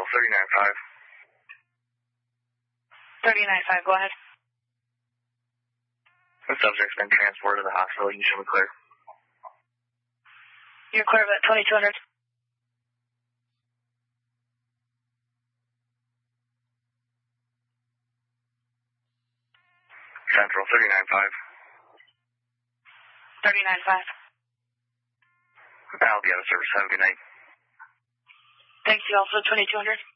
Central 39.5. 39.5, go ahead. The subject's been transported to the hospital. You should be clear. You're clear at 2200. Central 39.5. 39.5. I'll be out of service. Have a good night. Thanks, you also 2200.